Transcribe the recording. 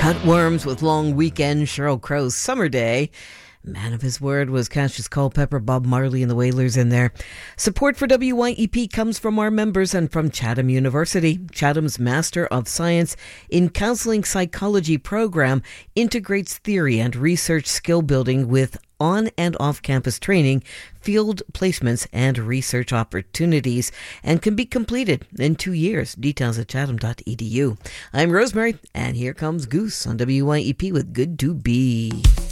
Cutworms with Long Weekend, Sheryl Crow's Summer Day. Man of His Word was Cassius Culpepper, Bob Marley and the Wailers in there. Support for WYEP comes from our members and from Chatham University. Chatham's Master of Science in Counseling Psychology program integrates theory and research skill building with on and off-campus training, field placements, and research opportunities, and can be completed in 2 years. Details at chatham.edu. I'm Rosemary, and here comes Goose on WYEP with Good to Be.